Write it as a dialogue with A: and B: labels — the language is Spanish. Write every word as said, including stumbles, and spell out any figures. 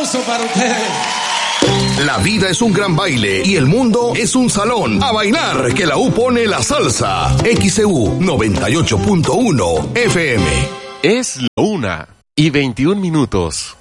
A: aplauso para ustedes.
B: La vida es un gran baile y el mundo es un salón. A bailar, que la U pone la salsa. X C U noventa y ocho punto uno F M.
C: Es la una y veintiún minutos.